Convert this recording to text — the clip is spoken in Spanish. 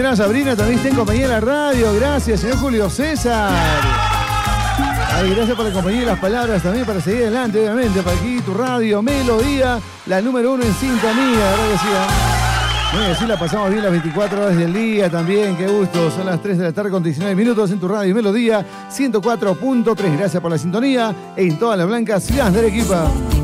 señora Sabrina también está en compañía de la radio. Gracias, señor Julio César. Ay, gracias por la compañía y las palabras también para seguir adelante, obviamente. Para aquí tu radio, Melodía, la número 1 en sintonía, la verdad que sí. Bueno, así la pasamos bien las 24 horas del día también, qué gusto. Son las 3 de la tarde con 19 minutos en tu radio Melodía 104.3. Gracias por la sintonía en toda la blanca ciudad de Arequipa.